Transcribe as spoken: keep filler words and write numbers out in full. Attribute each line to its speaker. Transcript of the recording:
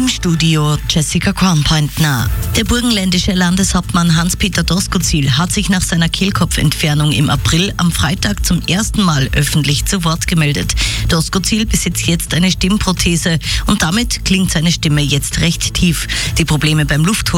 Speaker 1: Im Studio Jessica Kornpointner. Der burgenländische Landeshauptmann Hans-Peter Doskozil hat sich nach seiner Kehlkopfentfernung im April am Freitag zum ersten Mal öffentlich zu Wort gemeldet. Doskozil besitzt jetzt eine Stimmprothese und damit klingt seine Stimme jetzt recht tief. Die Probleme beim Luftholen